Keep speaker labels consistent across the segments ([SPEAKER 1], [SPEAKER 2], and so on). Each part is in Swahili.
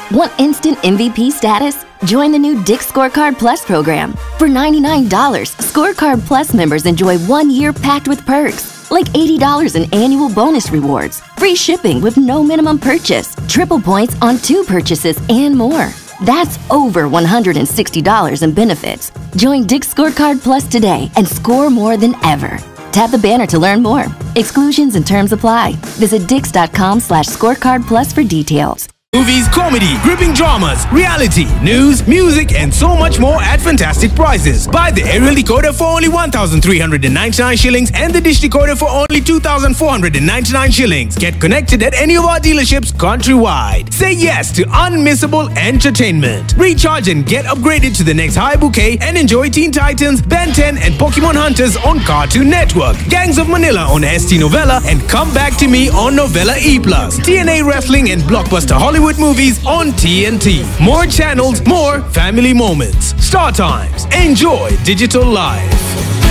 [SPEAKER 1] Want instant MVP status? Join the new Dick's Scorecard Plus program. For $99, Scorecard Plus members enjoy 1 year packed with perks, like $80 in annual bonus rewards, free shipping with no minimum purchase, triple points on 2 purchases, and more. That's over $160 in benefits. Join Dick's Scorecard Plus today and score more than ever. Tap the banner to learn more. Exclusions and terms apply. Visit dix.com/scorecard plus for details.
[SPEAKER 2] Movies, comedy, gripping dramas, reality, news, music, and so much more at fantastic prices. Buy the aerial decoder for only 1,399 shillings and the dish decoder for only 2,499 shillings. Get connected at any of our dealerships countrywide. Say yes to unmissable entertainment. Recharge and get upgraded to the next high bouquet and enjoy Teen Titans, Ben 10, and Pokemon Hunters on Cartoon Network. Gangs of Manila on ST Novella, and Come Back to Me on Novella E+. TNA Wrestling and Blockbuster Hollywood movies on TNT. More channels, more family moments. Star Times. Enjoy digital life.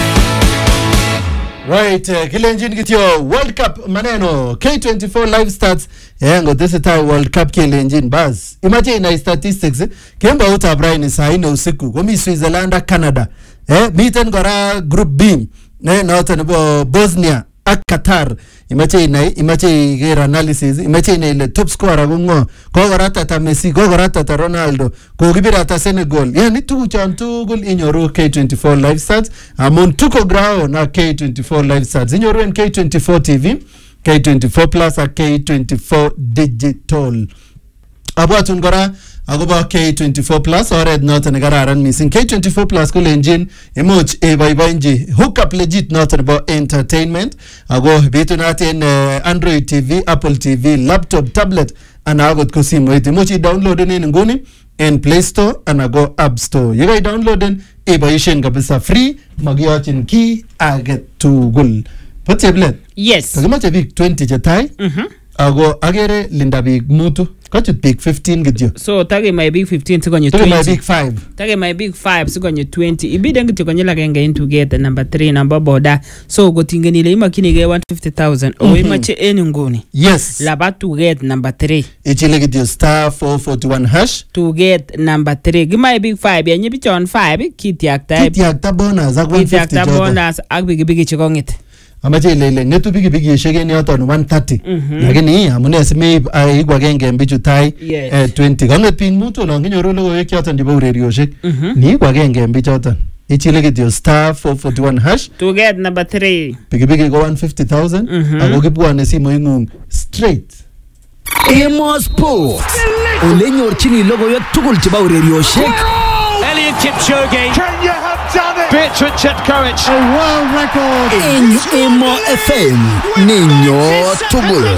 [SPEAKER 3] Right, kilenjin kityo World Cup maneno K24 live starts yango this time World Cup kilenjin bas. Imagine na statistics kemba uta Brian saa 4 usiku komi Switzerland Canada. Meeting gora group B northern Bosnia ak Qatar. Imache gera analysis imache ile top scorer gongo ko garata ta Messi ko garata ta Ronaldo ko gibira ta Senegal yani tugul inyoru K24 live stats amon tuko grao na K24 live stats inyoru en K24 TV K24 plus ak K24 digital abatun gora agoba K24 plus ored not na gararan missing K24 plus ko engine emoji bye hook up legit not about entertainment ago betunaten Android TV, Apple TV, laptop, tablet and agot ko simu emoji download ni ngoni in Play Store and ago App Store you guys download den ishen kabisa free magiyachin ki aget to gul potable
[SPEAKER 4] yes
[SPEAKER 3] tagamache big 20 jatai ago agere linda big mutu got it big 15 gidyo
[SPEAKER 4] so tage my big 15 sikonye 20
[SPEAKER 3] tage my big 5
[SPEAKER 4] tage my big 5 sikonye 20 ibide ngiti konye la kenga into get number 3 number boda so gotingenile imakini ge 150,000 o imache eni nguni
[SPEAKER 3] yes
[SPEAKER 4] laba to get number 3
[SPEAKER 3] ichile gidyo star 441 hash
[SPEAKER 4] to get number 3 give my big 5 yenye bichon 5 kiti akta
[SPEAKER 3] bonus ak 150
[SPEAKER 4] bonus ak bigi chikongit
[SPEAKER 3] amache ile ngetu bigi shegeni yoton 130 lakini amune sime igwa genge mbichu tai 20 kanget pin mutu no nginyoru logo yoton dibo urerioshek ni igwa genge mbichu yoton ichile gidyo star 441 hash
[SPEAKER 4] to get number 3
[SPEAKER 3] bigi go 150,000 agokibwane simo ingung straight
[SPEAKER 5] Emo Sport olenyorchini logo yo tugul chebo urerioshek
[SPEAKER 2] Elliot Kipchoge.
[SPEAKER 6] Can you have done it?
[SPEAKER 2] Bertrand Chetkovic.
[SPEAKER 6] A world record.
[SPEAKER 5] En Emo FM ninyo tugul.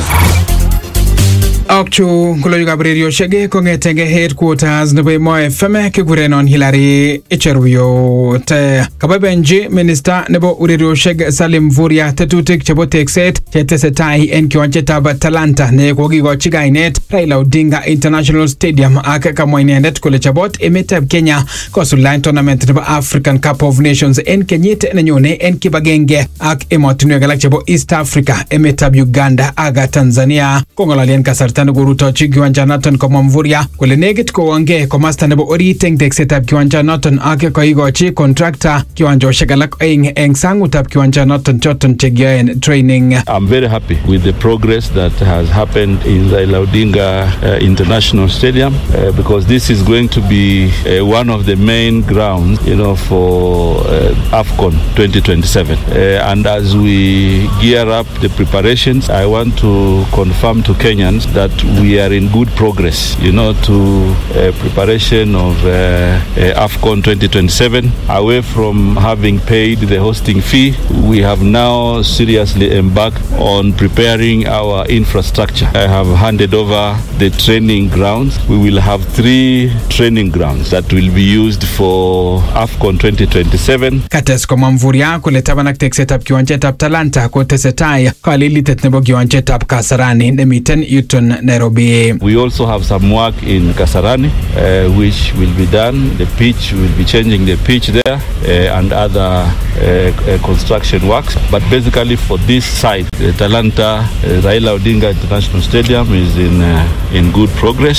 [SPEAKER 7] Akchu kulo Gabriel Shege kongetenge headquarters nebo Emo FM kigurenon Hilary Echeruyo te kababenji minister nebo Uririo Shege Salim Vuria tetutik chebo tekset chetesetai en kiwanjetab Talanta ne kokigochi kainet Raila Odinga International Stadium ak kamwainendet kole chabot emetab Kenya kosuldaen tournament nebo African Cup of Nations en kenyit nenyone en kibagenge ak emotinwek alak chebo East Africa emetab Uganda ak Tanzania kongolalen kasarta gurutochi kiwanja noton komwa Mvurya kole negit kowange komasta nebo orit eng teksetab kiwanja noton ak koigochi contractor kiwanjoshek alak eng sangutab kiwanja noton choton chegiyoen training.
[SPEAKER 8] I'm very happy with the progress that has happened in Raila Odinga International Stadium because this is going to be one of the main grounds, for AFCON 2027. And as we gear up the preparations, I want to confirm to Kenyans that we are in good progress, to preparation of AFCON 2027. Away from having paid the hosting fee, we have now seriously embarked on preparing our infrastructure. I have handed over the training grounds. We will have 3 training grounds that will be used for AFCON 2027.
[SPEAKER 7] Kates komwa Mvurya kole tabanak teksetab kiwanjetab Talanta kotesetai kalilitet nebo kiwanjetab Kasarani nemiten Yuton Nairobi.
[SPEAKER 8] We also have some work in Kasarani which will be done. The pitch will be changing the pitch there and other construction works. But basically for this site, the Talanta Raila Odinga International Stadium is in good progress.